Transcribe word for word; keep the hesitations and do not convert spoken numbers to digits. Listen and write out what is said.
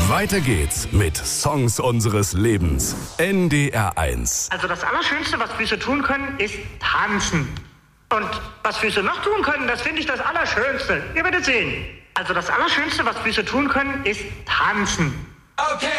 Weiter geht's mit Songs unseres Lebens. N D R eins. Also das Allerschönste, was Füße tun können, ist tanzen. Und was Füße noch tun können, das finde ich das Allerschönste. Ihr werdet sehen. Also das Allerschönste, was Füße tun können, ist tanzen. Okay.